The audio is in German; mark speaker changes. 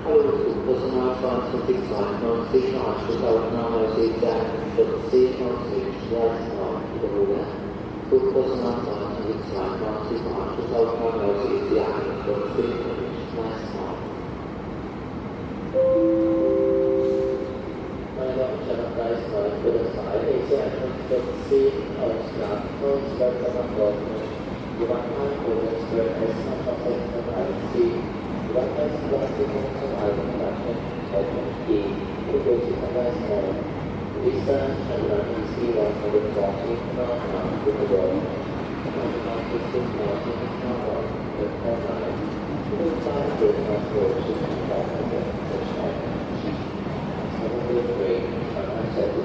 Speaker 1: Personalverantwortlich Anschlussaufnahme aus ECR 14 aus Rechtsjahrstrafen wiederholen. Personalverantwortlich Anschlussaufnahme aus ECR 14 Rechtsjahrstrafen. Meine Damen und Herren, da ist mal für das Verein ECR 14 aus Landhaus, Weltverantwortung, Gewandheim, Bundeswehr, Essen, Verfassung, IC, Gewandheitsüberraschung zum Allgemeinen. Di produksi internasional bisa adalah isi warna berkongsi nama kedua nama khusus nama nama dan nama berusaha bermasuk